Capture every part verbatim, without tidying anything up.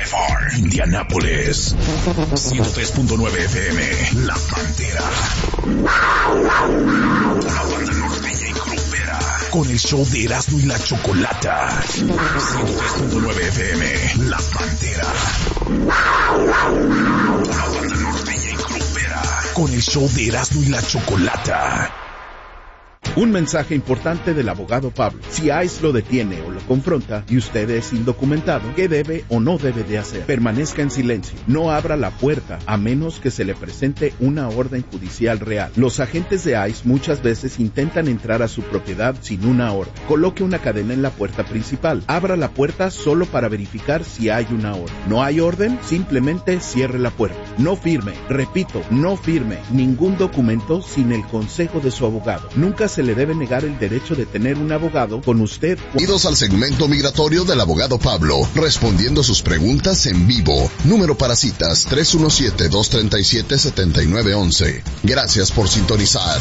R, Indianápolis, ciento tres punto nueve F M, La Pantera, una banda norteña y grupera, con el show de Erasmo y la Chocolata, ciento tres punto nueve F M, La Pantera, una banda norteña y grupera, con el show de Erasmo y la Chocolata. Un mensaje importante del abogado Pablo. Si ICE lo detiene o lo confronta y usted es indocumentado, ¿qué debe o no debe de hacer? Permanezca en silencio. No abra la puerta a menos que se le presente una orden judicial real. Los agentes de ICE muchas veces intentan entrar a su propiedad sin una orden. Coloque una cadena en la puerta principal. Abra la puerta solo para verificar si hay una orden. ¿No hay orden? Simplemente cierre la puerta. No firme. Repito, no firme ningún documento sin el consejo de su abogado. Nunca se le debe negar el derecho de tener un abogado con usted. Bienvenidos al segmento migratorio del abogado Pablo, respondiendo sus preguntas en vivo. Número para citas tres uno siete, dos tres siete, siete nueve uno uno. Gracias por sintonizar.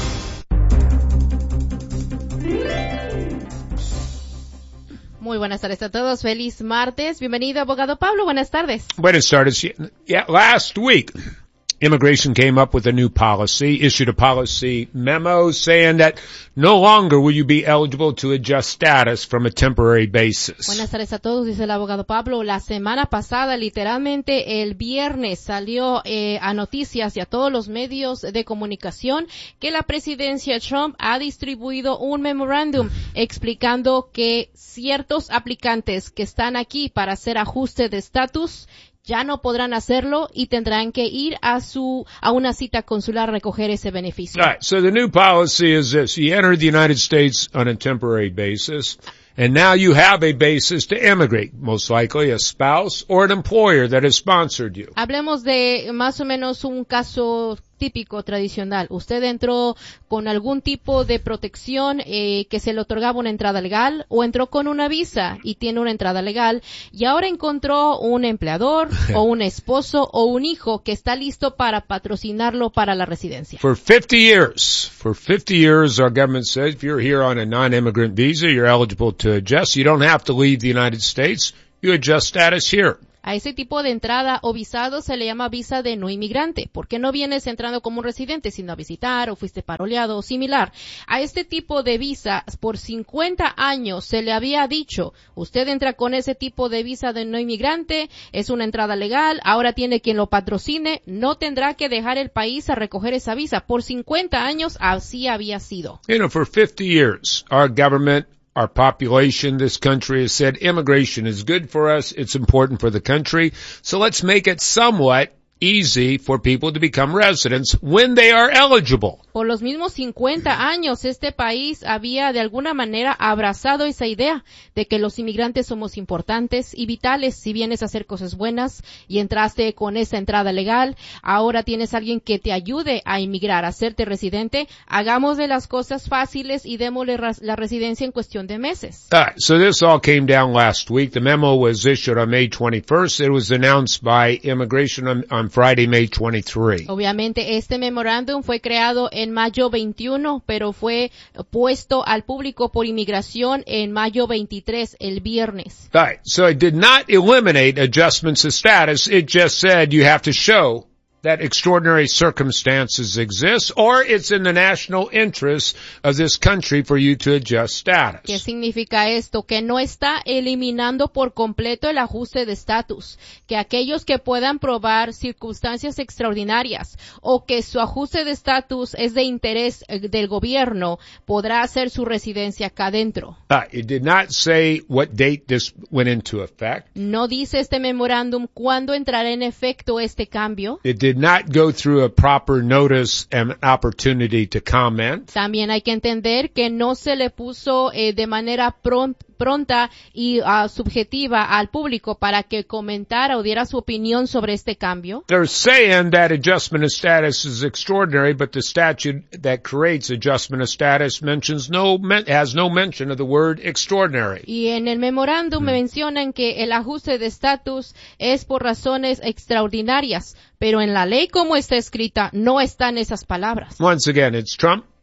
Muy buenas tardes a todos. Feliz martes. Bienvenido, abogado Pablo. Buenas tardes. Buenas tardes. Yeah, last week, Immigration came up with a new policy, issued a policy memo saying that no longer will you be eligible to adjust status from a temporary basis. Buenas tardes a todos, dice el abogado Pablo. La semana pasada, literalmente el viernes, salió eh, a noticias y a todos los medios de comunicación que la presidencia Trump ha distribuido un memorándum explicando que ciertos aplicantes que están aquí para hacer ajuste de estatus ya no podrán hacerlo y tendrán que ir a su a una cita consular a recoger ese beneficio. All right, so the new policy is this. You enter the United States on a temporary basis, and now you have a basis to immigrate, most likely a spouse or an employer that has sponsored you. Hablemos de más o menos un caso típico, tradicional. Usted entró con algún tipo de protección eh, que se le otorgaba una entrada legal, o entró con una visa y tiene una entrada legal, y ahora encontró un empleador o un esposo o un hijo que está listo para patrocinarlo para la residencia. For fifty years, for fifty years our government says if you're here on a non-immigrant visa, you're eligible to adjust. You don't have to leave the United States. You adjust status here. A ese tipo de entrada o visado se le llama visa de no inmigrante, porque no vienes entrando como un residente, sino a visitar o fuiste paroleado o similar. A este tipo de visa, por cincuenta años se le había dicho, usted entra con ese tipo de visa de no inmigrante, es una entrada legal, ahora tiene quien lo patrocine, no tendrá que dejar el país a recoger esa visa. Por cincuenta años así había sido. You know, for fifty years, our government, our population, this country has said immigration is good for us, it's important for the country, so let's make it somewhat easy for people to become residents when they are eligible. Por los mismos cincuenta años, este país había de alguna manera abrazado esa idea de que los inmigrantes somos importantes y vitales si vienes a hacer cosas buenas y entraste con esa entrada legal. Ahora tienes a alguien que te ayude a inmigrar, a hacerte residente. Hagamos de las cosas fáciles y démosle la residencia en cuestión de meses. All right, so this all came down last week. The memo was issued on May twenty-first. It was announced by Immigration on, on Friday, May twenty-third. Obviamente este memorándum fue creado en mayo veintiuno, pero fue puesto al público por inmigración en mayo veintitrés, el viernes. All right, so it did not eliminate adjustments of status. It just said you have to show that extraordinary circumstances exist, or it's in the national interest of this country for you to adjust status. ¿Qué significa esto? Que no está eliminando por completo el ajuste de estatus, que aquellos que puedan probar circunstancias extraordinarias o que su ajuste de estatus es de interés del gobierno, podrá hacer su residencia acá adentro. Uh, it did not say what date this went into effect. No dice este memorándum cuándo entrará en efecto este cambio. It did not go through a proper notice and opportunity to comment. También hay que entender que no se le puso eh, de manera pronta pronta y uh, subjetiva al público para que comentara o diera su opinión sobre este cambio. They're saying that adjustment of status is extraordinary, but the statute that creates adjustment of status mentions no has no mention of the word extraordinary. Y en el memorándum hmm. mencionan que el ajuste de estatus es por razones extraordinarias, pero en la ley como está escrita no están esas palabras. Once again, it's Trump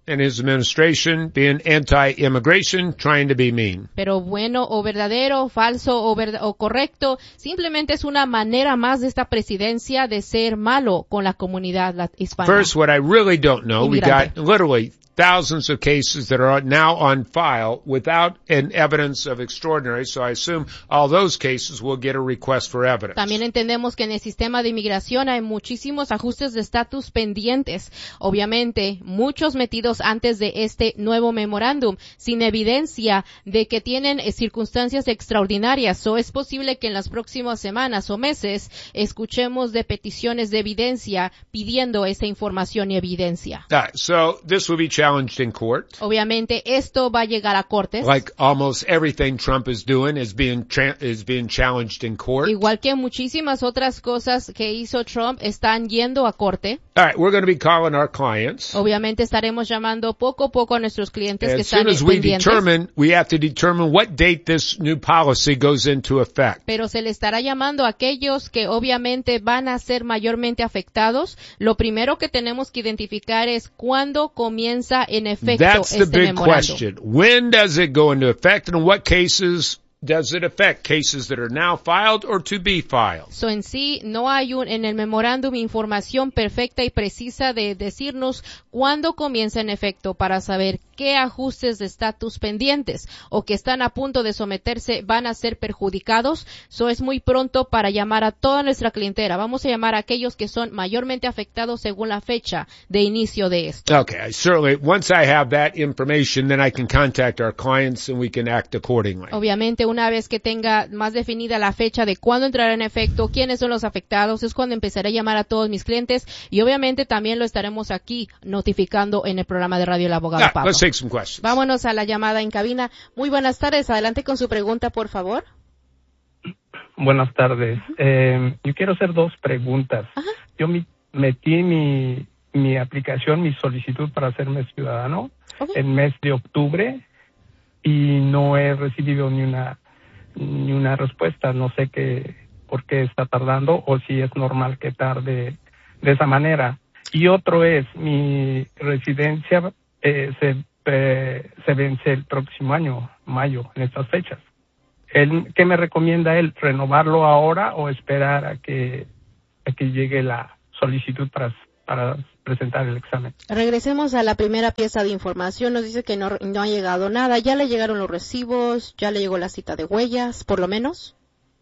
and his administration being anti-immigration, trying to be mean. Pero bueno o verdadero, falso o, ver- o correcto, simplemente es una manera más de esta presidencia de ser malo con la comunidad lat- hispana. First, what I really don't know, we Inmigrante. got literally thousands of cases that are now on file without an evidence of extraordinary, so I assume all those cases will get a request for evidence. También entendemos que en el sistema de inmigración hay muchísimos ajustes de estatus pendientes. Obviamente, muchos metidos antes de este nuevo memorándum, sin evidencia de que tienen eh, circunstancias extraordinarias. O es posible que en las próximas semanas o meses escuchemos de peticiones de evidencia pidiendo esa información y evidencia. Uh, so this will be challenged in court. Obviamente, esto va a llegar a cortes. Like almost everything Trump is doing is being tra- is being challenged in court. Igual que muchísimas otras cosas que hizo Trump están yendo a corte. All right, we're going to be calling our clients. Obviamente estaremos llamando poco a poco a nuestros clientes que As soon están as we pendientes. determine, we have to determine what date this new policy goes into effect. Pero se le estará llamando a aquellos que obviamente van a ser mayormente afectados. Lo primero que tenemos que identificar es cuándo comienza en efecto That's the este big memorándum. question. When does it go into effect, and in what cases does it affect? Cases that are now filed or to be filed? So en sí no hay un, en el memorándum información perfecta y precisa de decirnos cuándo comienza en efecto para saber qué ajustes de estatus pendientes o que están a punto de someterse van a ser perjudicados. So es muy pronto para llamar a toda nuestra clientela. Vamos a llamar a aquellos que son mayormente afectados según la fecha de inicio de esto. Okay, certainly. Once I have that information, then I can contact our clients and we can act accordingly. Obviamente, una vez que tenga más definida la fecha de cuándo entrará en efecto, quiénes son los afectados, es cuando empezaré a llamar a todos mis clientes y obviamente también lo estaremos aquí notificando en el programa de radio El Abogado Ah, Pablo. let's take some questions. Vámonos a la llamada en cabina. Muy buenas tardes. Adelante con su pregunta, por favor. Buenas tardes. Eh, yo quiero hacer dos preguntas. Ajá. Yo mi- metí mi, mi aplicación, mi solicitud para hacerme ciudadano Ok. en mes de octubre y no he recibido ni una ni una respuesta. No sé qué por qué está tardando o si es normal que tarde de esa manera. Y otro es mi residencia eh, se eh, se vence el próximo año, mayo, en estas fechas. Él, ¿qué me recomienda él? ¿Renovarlo ahora o esperar a que a que llegue la solicitud para, para presentar el examen? Regresemos a la primera pieza de información. Nos dice que no, no ha llegado nada. ¿Ya le llegaron los recibos? ¿Ya le llegó la cita de huellas, por lo menos?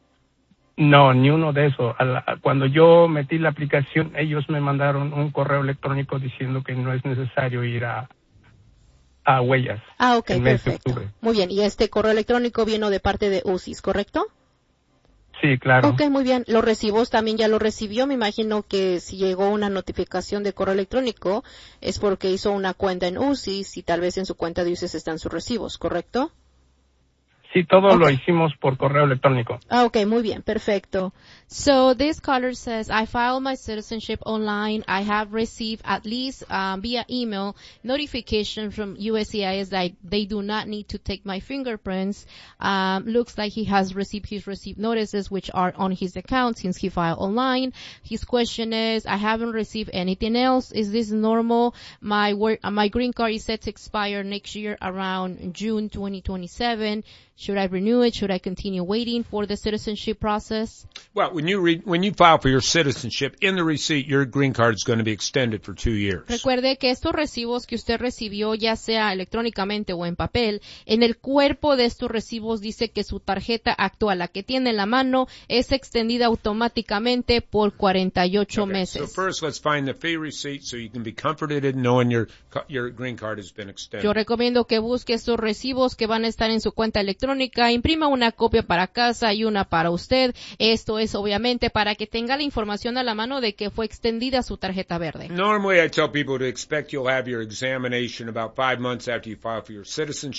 No, ni uno de eso. A la- cuando yo metí la aplicación, ellos me mandaron un correo electrónico diciendo que no es necesario ir a, a huellas. Ah, ok, el mes de perfecto. octubre. Muy bien. Y este correo electrónico vino de parte de U C I S, ¿correcto? Sí, claro. Ok, muy bien. Los recibos también ya lo recibió. Me imagino que si llegó una notificación de correo electrónico es porque hizo una cuenta en U C I S y tal vez en su cuenta de U C I S están sus recibos, ¿correcto? Sí, todo Ok. lo hicimos por correo electrónico. Ah, okay, muy bien, perfecto. So this caller says, I filed my citizenship online. I have received at least um, via email notification from U S C I S that they do not need to take my fingerprints. Um, looks like he has received his receipt notices, which are on his account since he filed online. His question is, I haven't received anything else. Is this normal? My work, uh, my green card is set to expire next year around June twenty twenty-seven. Should I renew it? Should I continue waiting for the citizenship process? Well, when you re- when you file for your citizenship, in the receipt, your green card is going to be extended for two years. Recuerde que estos recibos que usted recibió, ya sea electrónicamente o en papel, en el cuerpo de estos recibos dice que su tarjeta actual, la que tiene en la mano, es extendida automáticamente por cuarenta y ocho Okay, meses. So first, let's find the fee receipt so you can be comforted in knowing your co- your green card has been extended. Yo recomiendo que busque estos recibos que van a estar en su cuenta electrónica, imprima una copia para casa y una para usted. Esto es obviamente para que tenga la información a la mano de que fue extendida su tarjeta verde. Normally, I tell people to expect you'll have your examination about five months after you file for your citizenship.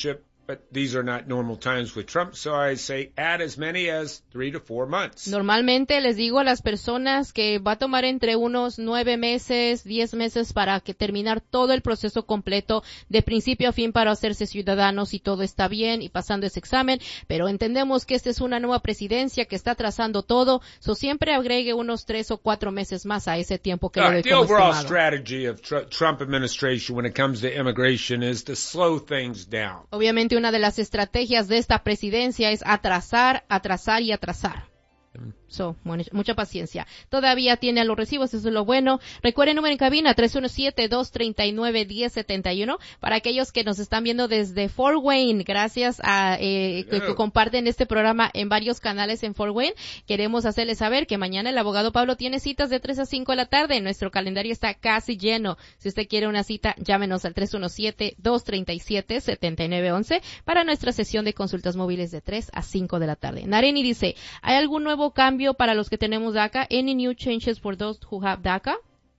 But these are not normal times with Trump, so I say add as many as three to four months. Normalmente les digo a las personas que va a tomar entre unos nueve meses, diez meses para que terminar todo el proceso completo de principio a fin para hacerse ciudadanos y todo está bien y pasando ese examen, pero entendemos que esta es una nueva presidencia que está trazando todo, so siempre agregue unos tres o cuatro meses más a ese tiempo que le doy the como overall estimado. strategy of tr- Trump administration when it comes to immigration is to slow things down. Obviamente una de las estrategias de esta presidencia es atrasar, atrasar y atrasar. So, bueno, mucha paciencia. Todavía tiene a los recibos, eso es lo bueno. Recuerden, número en cabina, tres uno siete, dos tres nueve, uno cero siete uno. Para aquellos que nos están viendo desde Fort Wayne, gracias a eh, que, que comparten este programa en varios canales en Fort Wayne, queremos hacerles saber que mañana el abogado Pablo tiene citas de tres a cinco de la tarde. Nuestro calendario está casi lleno. Si usted quiere una cita, llámenos al tres uno siete, dos tres siete, siete nueve uno uno para nuestra sesión de consultas móviles de tres a cinco de la tarde. Nareni dice, ¿hay algún nuevo cambio para los que tenemos DACA? Any new changes for those who have DACA?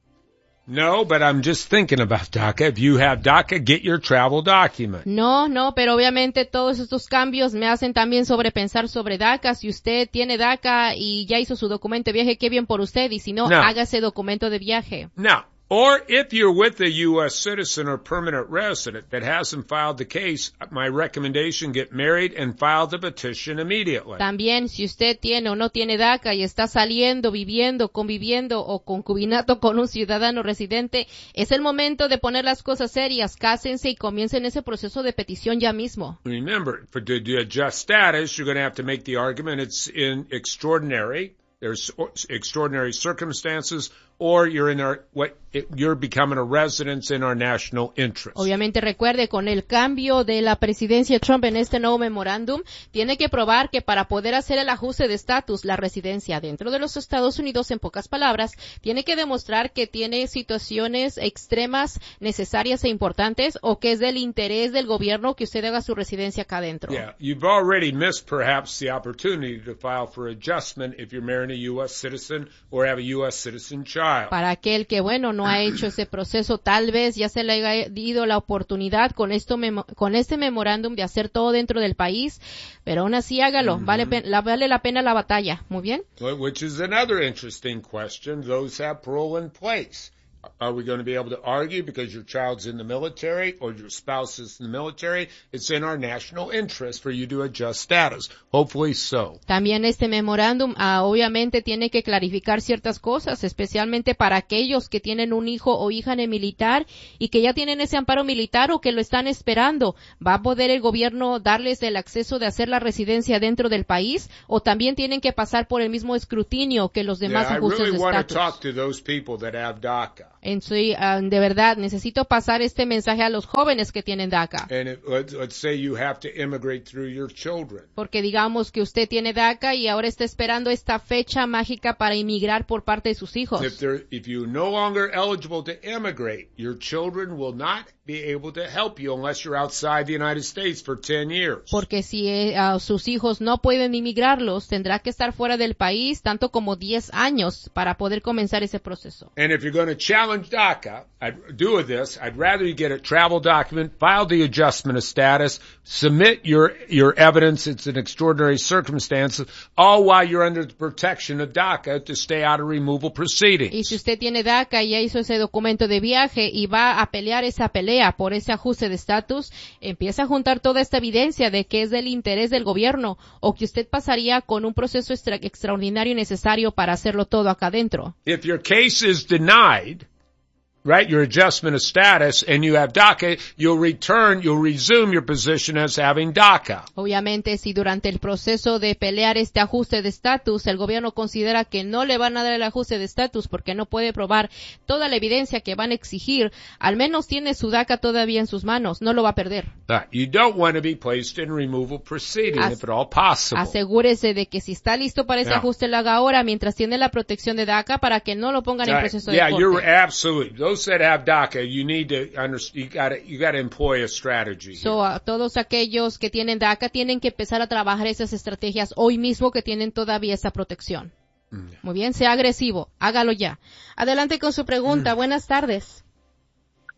No, but I'm just thinking about DACA. If you have DACA, get your travel document. No, no, pero obviamente todos estos cambios me hacen también sobrepensar sobre DACA. Si usted tiene DACA y ya hizo su documento de viaje, qué bien por usted. Y si no, No. hágase documento de viaje. Now, or if you're with a U S citizen or permanent resident that hasn't filed the case, my recommendation, get married and file the petition immediately. También, si usted tiene o no tiene DACA y está saliendo, viviendo, conviviendo o concubinato con un ciudadano residente, es el momento de poner las cosas serias. Cásense y comiencen ese proceso de petición ya mismo. Remember, for to to adjust status, you're going to have to make the argument it's in extraordinary, there's extraordinary circumstances, or you're in our, what, you're becoming a resident in our national interest. Obviamente recuerde, con el cambio de la presidencia Trump en este nuevo memorándum, tiene que probar que para poder hacer el ajuste de estatus, la residencia dentro de los Estados Unidos, en pocas palabras, tiene que demostrar que tiene situaciones extremas, necesarias e importantes, o que es del interés del gobierno que usted haga su residencia acá adentro. Yeah, you've already missed perhaps the opportunity to file for adjustment if you're marrying a U S citizen or have a U S citizen child. Para aquel que, bueno, no ha hecho ese proceso, tal vez ya se le haya dado la oportunidad con esto memo- con este memorándum de hacer todo dentro del país, pero aún así hágalo, mm-hmm. vale, pe- la, vale la pena la batalla. Muy bien. Which is another interesting question. Those have parole in place. Are we going to be able to argue because your child's in the military or your spouse is in the military? It's in our national interest for you to adjust status. Hopefully so. También este memorándum ah, obviamente tiene que clarificar ciertas cosas, especialmente para aquellos que tienen un hijo o hija en el militar y que ya tienen ese amparo militar o que lo están esperando. ¿Va a poder el gobierno darles el acceso de hacer la residencia dentro del país o también tienen que pasar por el mismo escrutinio que los demás Yeah, ajustes I really de want to estatus? talk to those people that have DACA. En su, uh, de verdad, necesito pasar este mensaje a los jóvenes que tienen DACA. And it, let's, let's say you have to immigrate through your children. Porque digamos que usted tiene DACA y ahora está esperando esta fecha mágica para inmigrar por parte de sus hijos. If, there, if you're no longer eligible to immigrate, your children will not be able to help you unless you're outside the United States for ten years. Porque si eh, uh, sus hijos no pueden inmigrarlos, tendrá que estar fuera del país tanto como diez años para poder comenzar ese proceso. And if you're going to challenge DACA, I'd do this. I'd rather you get a travel document, file the adjustment of status, submit your your evidence. It's an extraordinary circumstance, all while you're under the protection of DACA to stay out of removal proceedings. Y si usted tiene DACA y ya hizo ese documento de viaje y va a pelear esa pelea por ese ajuste de estatus, empieza a juntar toda esta evidencia de que es del interés del gobierno o que usted pasaría con un proceso extra extraordinario y necesario para hacerlo todo acá adentro. If your case is denied, right, your adjustment of status, and you have DACA, you'll return, you'll resume your position as having DACA. Obviamente, si durante el proceso de pelear este ajuste de estatus, el gobierno considera que no le van a dar el ajuste de estatus porque no puede probar toda la evidencia que van a exigir, al menos tiene su DACA todavía en sus manos, no lo va a perder. Uh, you don't want to be placed in removal proceeding As- if at all possible. Asegúrese de que si está listo para ese Yeah. ajuste, lo haga ahora mientras tiene la protección de DACA para que no lo pongan en Right. proceso Yeah, de you're corte. absolutely. Those that have DACA, you need to understand, you got to, you got to employ a strategy. So, a todos aquellos que tienen DACA tienen que empezar a trabajar esas estrategias hoy mismo que tienen todavía esa protección. Mm. Muy bien, sea agresivo, hágalo ya. Adelante con su pregunta. Buenas tardes.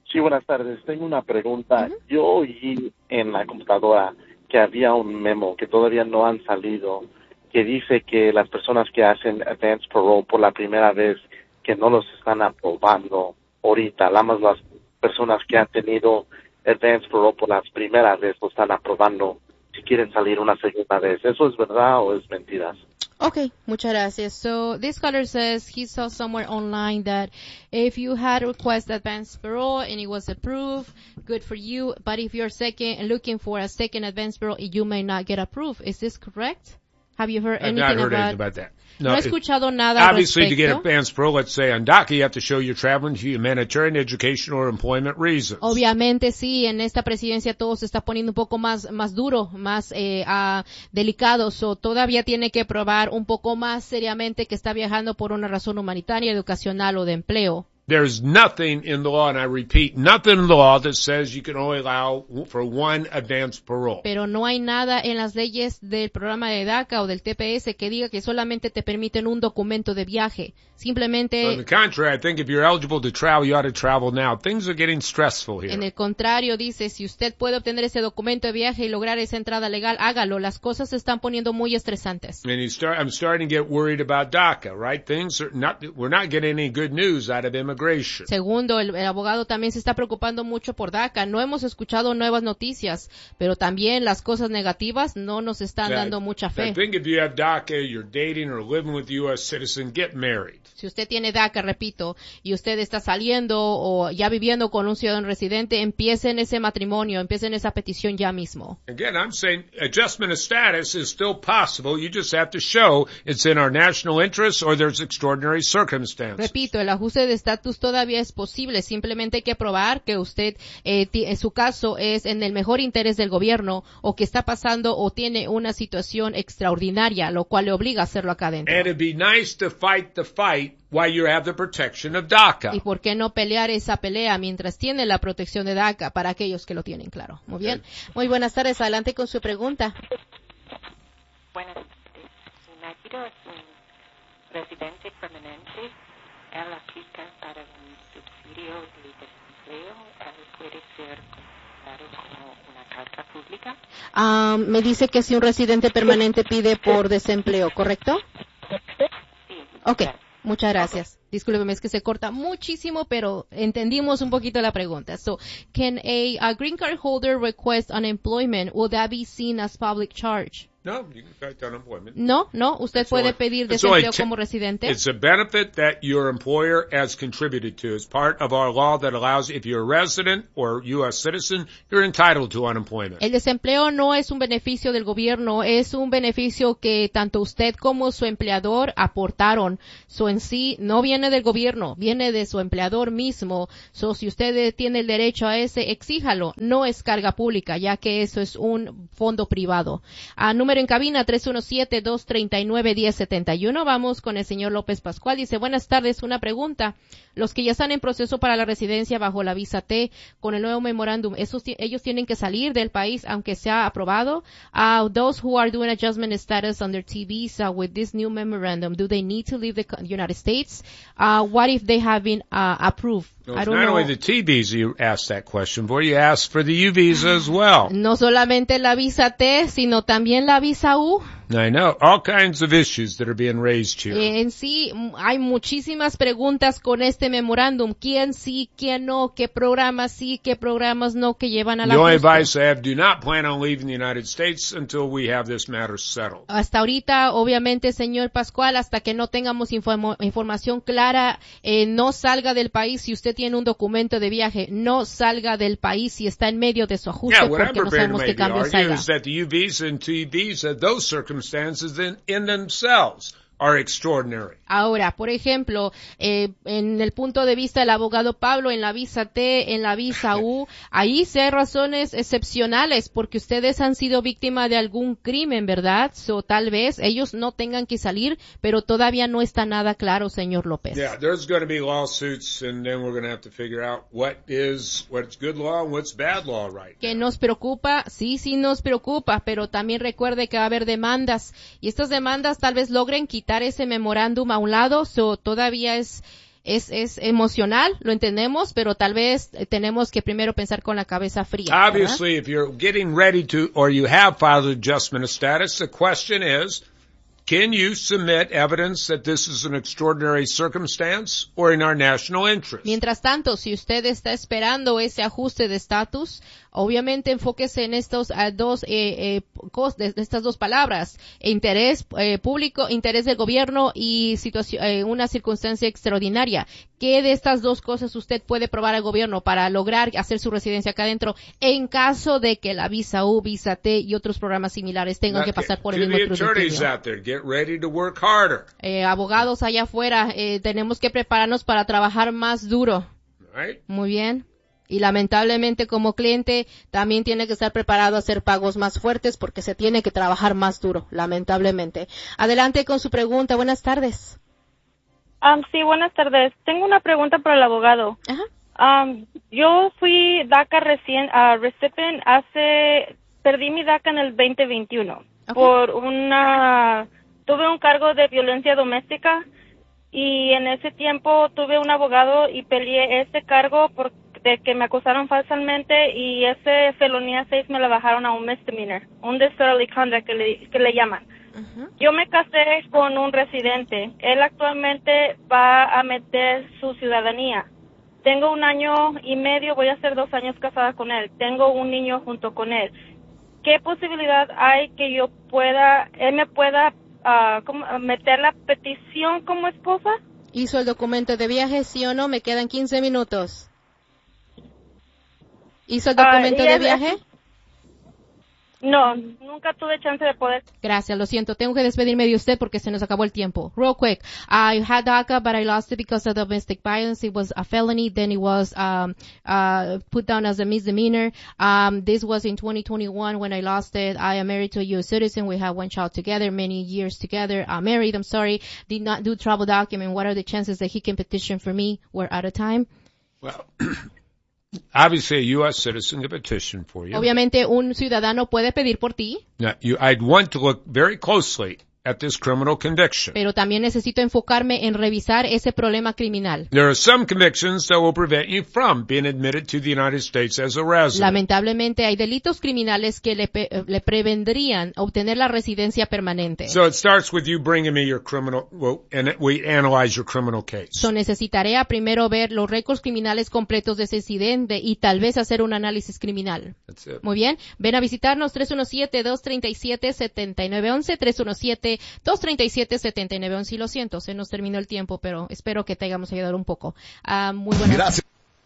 Sí, buenas tardes. Tengo una pregunta. Uh-huh. Yo oí en la computadora que había un memo que todavía no han salido, que dice que las personas que hacen advance parole por la primera vez, que no los están aprobando ahorita, nada más las personas que han tenido advance parole por la primera vez lo están aprobando si quieren salir una segunda vez. ¿Eso es verdad o es mentiras? Okay, muchas gracias. So this caller says he saw somewhere online that if you had requested advance parole and it was approved, good for you. But if you're second looking for a second advance parole, you may not get approved. Is this correct? Have you heard I've anything not heard about, anything about that? No, no he escuchado nada al Obviously, respecto. to get advance parole, let's say on DACA, you have to show you're traveling to humanitarian, education, or employment reasons. Obviamente, sí, en esta presidencia todo se está poniendo un poco más, más duro, más, eh, uh, delicado. So, todavía tiene que probar un poco más seriamente que está viajando por una razón humanitaria, educacional o de empleo. There's nothing in the law, and I repeat, nothing in the law that says you can only allow for one advance parole. Pero no hay nada en las leyes del programa de DACA o del T P S que diga que solamente te permiten un documento de viaje. Simplemente... On the contrary, I think if you're eligible to travel, you ought to travel now. Things are getting stressful here. En el contrario, dice, si usted puede obtener ese documento de viaje y lograr esa entrada legal, hágalo. Las cosas se están poniendo muy estresantes. And you start, I'm starting to get worried about DACA, right? Things are not, we're not getting any good news out of immigration. Segundo, el, el abogado también se está preocupando mucho por DACA. No hemos escuchado nuevas noticias, pero también las cosas negativas no nos están Yeah, dando mucha fe. I think if you have DACA, you're dating or living with a U S citizen, get married. Si usted tiene DACA, repito, y usted está saliendo o ya viviendo con un ciudadano residente, empiecen ese matrimonio, empiecen esa petición ya mismo. Again, I'm saying adjustment of status is still possible. You just have to show it's in our national interest or there's extraordinary circumstances. Repito, el ajuste de estatus todavía es posible. Simplemente hay que probar que usted, eh, t- en su caso, es en el mejor interés del gobierno o que está pasando o tiene una situación extraordinaria, lo cual le obliga a hacerlo acá adentro. And it'd be nice to fight the fight while you have the protection of DACA. ¿Y por qué no pelear esa pelea mientras tiene la protección de DACA para aquellos que lo tienen claro? Muy bien. Muy buenas tardes. Adelante con su pregunta. Buenas tardes. Mi marido es un residente permanente. Él aplica para un subsidio de desempleo. Él puede ser considerado como una carta pública. Ah, me dice que si un residente permanente pide por desempleo, ¿correcto? Sí. Ok. Muchas gracias. Discúlpeme, es que se corta muchísimo, pero entendimos un poquito la pregunta. So, can a, a green card holder request unemployment? Will that be seen as public charge? No, you can collect unemployment. No, no. Usted It's puede only- pedir it's desempleo only te- como residente. It's a benefit that your employer has contributed to. It's part of our law that allows, if you're a resident or U S citizen, you're entitled to unemployment. El desempleo no es un beneficio del gobierno, es un beneficio que tanto usted como su empleador aportaron. So, en sí, no viene del gobierno, viene de su empleador mismo. So, si usted tiene el derecho a ese, exíjalo. No es carga pública, ya que eso es un fondo privado. A número en cabina, tres uno siete, dos tres nueve, uno cero siete uno. Vamos con el señor López Pascual. Dice, buenas tardes, una pregunta. Los que ya están en proceso para la residencia bajo la visa T, con el nuevo memorándum, esos, ellos tienen que salir del país aunque sea aprobado. Uh, those who are doing adjustment status on their T visa with this new memorandum, do they need to leave the United States? Uh, what if they have been uh, approved? No, I it's don't not know. only the T visa you asked that question for, you asked for the U visa as well. No solamente la visa T, sino también la visa U. I know, all kinds of issues that are being raised here. Eh, en sí, m- hay muchísimas preguntas con este memorándum. ¿Quién sí, quién no? ¿Qué programas sí, qué programas no que llevan a la The only ajuste? advice I have, do not plan on leaving the United States until we have this matter settled. Hasta ahorita, obviamente, señor Pascual, hasta que no tengamos informo- información clara, eh, no salga del país si usted tiene un documento de viaje. No salga del país si está en medio de su ajuste, Yeah, what I'm porque no prepared to sabemos qué maybe cambios argue haya. is that the U visa and T visa, those circumstances in, in themselves are extraordinary. Ahora, por ejemplo, eh, en el punto de vista del abogado Pablo, en la visa T, en la visa U, ahí sí hay razones excepcionales porque ustedes han sido víctima de algún crimen, ¿verdad? So, tal vez ellos no tengan que salir, pero todavía no está nada claro, señor López. Yeah, there's going to be lawsuits, and then we're going to have to figure out what is what's good law and what's bad law right Que now. nos preocupa, sí, sí nos preocupa, pero también recuerde que va a haber demandas y estas demandas tal vez logren quitar ese memorándum a un lado, so todavía es Es, es emocional, lo entendemos, pero tal vez tenemos que primero pensar con la cabeza fría. Obviously, ¿verdad? If you're getting ready to, or you have filed adjustment of status, the question is, can you submit evidence that this is an extraordinary circumstance or in our national interest? Mientras tanto, si usted está esperando ese ajuste de estatus, obviamente enfóquese en estos uh, dos, eh, eh, cos, de, de estas dos palabras, interés eh, público, interés del gobierno y situación, eh, una circunstancia extraordinaria. ¿Qué de estas dos cosas usted puede probar al gobierno para lograr hacer su residencia acá adentro en caso de que la visa U, visa T y otros programas similares tengan que pasar por el mismo escrutinio? Ready to work harder. Eh, abogados allá afuera, eh, tenemos que prepararnos para trabajar más duro. Right. Muy bien. Y lamentablemente como cliente también tiene que estar preparado a hacer pagos más fuertes porque se tiene que trabajar más duro, lamentablemente. Adelante con su pregunta. Buenas tardes. Um, sí, buenas tardes. Tengo una pregunta para el abogado. Ajá. Um, yo fui DACA recién, uh, recipient hace, perdí mi DACA en el veinte veintiuno. Okay. Por una... Tuve un cargo de violencia doméstica y en ese tiempo tuve un abogado y peleé ese cargo por, de que me acusaron falsamente y ese felonía seis me la bajaron a un misdemeanor, un disorderly conduct que le, que le llaman. Uh-huh. Yo me casé con un residente. Él actualmente va a meter su ciudadanía. Tengo un año y medio, voy a ser dos años casada con él. Tengo un niño junto con él. ¿Qué posibilidad hay que yo pueda, él me pueda Uh, ¿cómo, meter la petición como esposa? ¿Hizo el documento de viaje, sí o no? Me quedan quince minutos. ¿Hizo el documento uh, de viaje? No, nunca tuve chance de poder. Gracias, lo siento. Tengo que despedirme de usted porque se nos acabó el tiempo. Real quick, I had DACA, but I lost it because of domestic violence. It was a felony, then it was um uh put down as a misdemeanor. Um This was in twenty twenty-one when I lost it. I am married to a U S citizen. We have one child together, many years together. I'm married, I'm sorry. Did not do travel document. What are the chances that he can petition for me? We're out of time. Well... Obviously, a U S citizen can petition for you. Obviamente, un ciudadano puede pedir por ti. Now, you, I'd want to look very closely at this criminal conviction. Pero también necesito enfocarme en revisar ese problema criminal. There are some convictions that will prevent you from being admitted to the United States as a resident. Lamentablemente, hay delitos criminales que le, le prevendrían obtener la residencia permanente. So it starts with you bringing me your criminal, well, and we analyze your criminal case. So necesitaré a primero ver los récords criminales completos de ese incidente y tal vez hacer un análisis criminal. That's it. Muy bien. Ven a visitarnos tres uno siete, dos tres siete, siete nueve uno uno, tres uno siete, dos tres siete, siete nueve uno uno. Y lo siento, se nos terminó el tiempo, pero espero que te hayamos ayudado un poco. Uh, muy buenas. Gracias.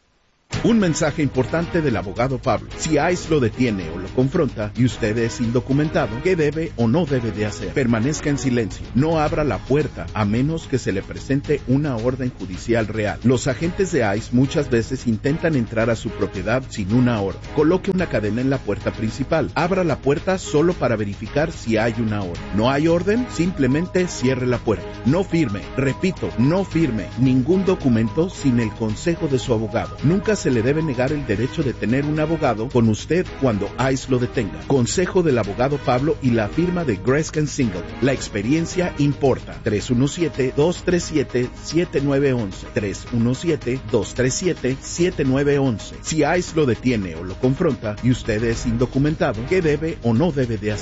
Un mensaje importante del abogado Pablo. Si ICE lo detiene o lo confronta y usted es indocumentado, ¿qué debe o no debe de hacer? Permanezca en silencio. No abra la puerta a menos que se le presente una orden judicial real. Los agentes de ICE muchas veces intentan entrar a su propiedad sin una orden. Coloque una cadena en la puerta principal. Abra la puerta solo para verificar si hay una orden. ¿No hay orden? Simplemente cierre la puerta. No firme. Repito, no firme ningún documento sin el consejo de su abogado. Nunca se le debe negar el derecho de tener un abogado con usted cuando ICE lo detenga. Consejo del abogado Pablo y la firma de Greskin Singleton. La experiencia importa. tres uno siete, dos tres siete, siete nueve uno uno. tres uno siete, dos tres siete, siete nueve uno uno. Si ICE lo detiene o lo confronta y usted es indocumentado, ¿qué debe o no debe de hacer?